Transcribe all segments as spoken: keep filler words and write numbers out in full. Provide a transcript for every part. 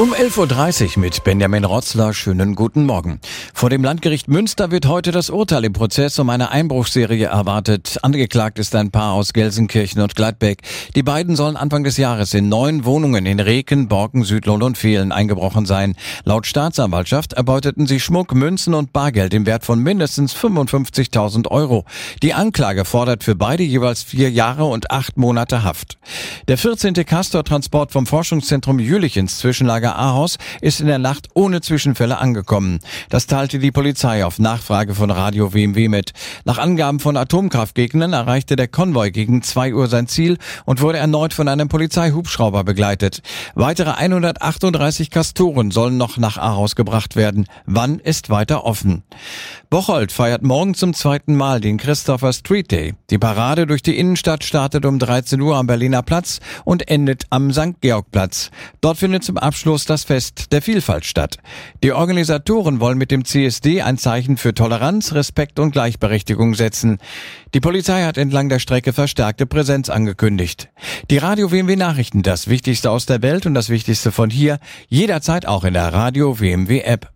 Um elf Uhr dreißig mit Benjamin Rotzler. Schönen guten Morgen. Vor dem Landgericht Münster wird heute das Urteil im Prozess um eine Einbruchsserie erwartet. Angeklagt ist ein Paar aus Gelsenkirchen und Gladbeck. Die beiden sollen Anfang des Jahres in neun Wohnungen in Reken, Borken, Südlohn und Vehlen eingebrochen sein. Laut Staatsanwaltschaft erbeuteten sie Schmuck, Münzen und Bargeld im Wert von mindestens fünfundfünfzigtausend Euro. Die Anklage fordert für beide jeweils vier Jahre und acht Monate Haft. Der vierzehnte Castor-Transport vom Forschungszentrum Jülich ins Zwischenlager Ahaus ist in der Nacht ohne Zwischenfälle angekommen. Das teilte die Polizei auf Nachfrage von Radio W M W mit. Nach Angaben von Atomkraftgegnern erreichte der Konvoi gegen zwei Uhr sein Ziel und wurde erneut von einem Polizeihubschrauber begleitet. Weitere hundertachtunddreißig Castoren sollen noch nach Ahaus gebracht werden. Wann ist weiter offen. Bocholt feiert morgen zum zweiten Mal den Christopher Street Day. Die Parade durch die Innenstadt startet um dreizehn Uhr am Berliner Platz und endet am Sankt Georg Platz. Dort findet zum Abschluss das Fest der Vielfalt statt. Die Organisatoren wollen mit dem C S D ein Zeichen für Toleranz, Respekt und Gleichberechtigung setzen. Die Polizei hat entlang der Strecke verstärkte Präsenz angekündigt. Die Radio W M W Nachrichten, das Wichtigste aus der Welt und das Wichtigste von hier, jederzeit auch in der Radio W M W App.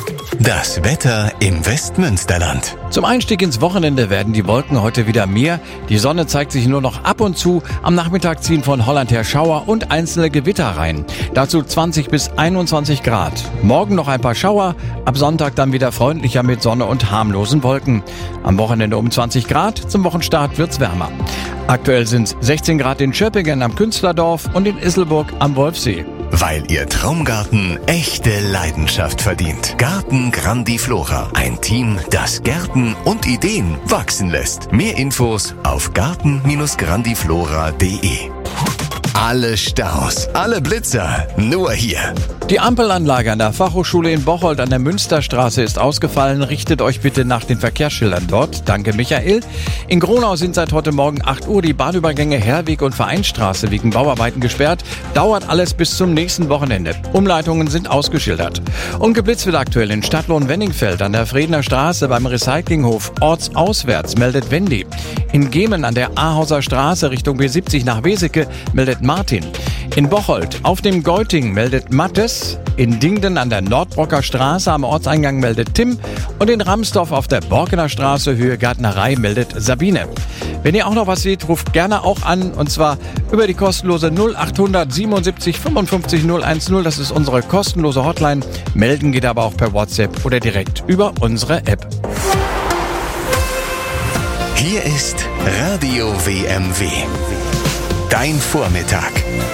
Das Wetter im Westmünsterland. Zum Einstieg ins Wochenende werden die Wolken heute wieder mehr. Die Sonne zeigt sich nur noch ab und zu. Am Nachmittag ziehen von Holland her Schauer und einzelne Gewitter rein. Dazu zwanzig bis einundzwanzig Grad. Morgen noch ein paar Schauer. Ab Sonntag dann wieder freundlicher mit Sonne und harmlosen Wolken. Am Wochenende um zwanzig Grad. Zum Wochenstart wird's wärmer. Aktuell sind's sechzehn Grad in Schöppingen am Künstlerdorf und in Isselburg am Wolfsee. Weil Ihr Traumgarten echte Leidenschaft verdient. Garten Grandiflora. Ein Team, das Gärten und Ideen wachsen lässt. Mehr Infos auf garten grandiflora punkt de. Alle Staus, alle Blitzer, nur hier. Die Ampelanlage an der Fachhochschule in Bocholt an der Münsterstraße ist ausgefallen. Richtet euch bitte nach den Verkehrsschildern dort. Danke, Michael. In Gronau sind seit heute Morgen acht Uhr die Bahnübergänge Herweg und Vereinsstraße wegen Bauarbeiten gesperrt. Dauert alles bis zum nächsten Wochenende. Umleitungen sind ausgeschildert. Und geblitzt wird aktuell in Stadtlohn-Wenningfeld an der Fredener Straße beim Recyclinghof ortsauswärts, meldet Wendy. In Gemen an der Ahauser Straße Richtung B siebzig nach Weseke meldet Martin. In Bocholt auf dem Geuting meldet Mattes. In Dingden an der Nordbrocker Straße am Ortseingang meldet Tim. Und in Ramsdorf auf der Borkener Straße Höhe Gärtnerei meldet Sabine. Wenn ihr auch noch was seht, ruft gerne auch an. Und zwar über die kostenlose null achthundert siebenundsiebzig fünfundfünfzig null eins null. Das ist unsere kostenlose Hotline. Melden geht aber auch per WhatsApp oder direkt über unsere App. Hier ist Radio W M W. Dein Vormittag.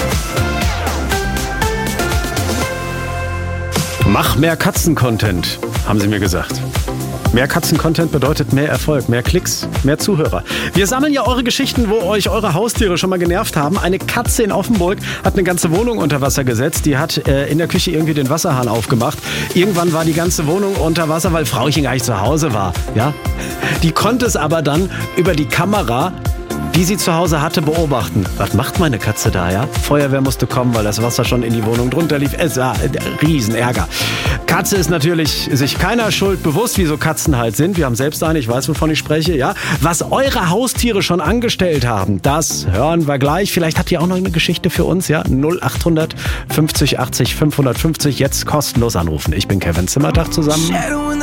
Mach mehr Katzen-Content, haben sie mir gesagt. Mehr Katzen-Content bedeutet mehr Erfolg, mehr Klicks, mehr Zuhörer. Wir sammeln ja eure Geschichten, wo euch eure Haustiere schon mal genervt haben. Eine Katze in Offenburg hat eine ganze Wohnung unter Wasser gesetzt. Die hat äh, in der Küche irgendwie den Wasserhahn aufgemacht. Irgendwann war die ganze Wohnung unter Wasser, weil Frauchen gar nicht zu Hause war. Ja? Die konnte es aber dann über die Kamera, die sie zu Hause hatte, beobachten. Was macht meine Katze da, ja? Feuerwehr musste kommen, weil das Wasser schon in die Wohnung drunter lief. Es war ein Riesenärger. Katze ist natürlich sich keiner Schuld bewusst, wie so Katzen halt sind. Wir haben selbst eine, ich weiß, wovon ich spreche, ja? Was eure Haustiere schon angestellt haben, das hören wir gleich. Vielleicht habt ihr auch noch eine Geschichte für uns, ja? null achthundert fünfzig achtzig fünfhundertfünfzig, jetzt kostenlos anrufen. Ich bin Kevin Zimmertag zusammen.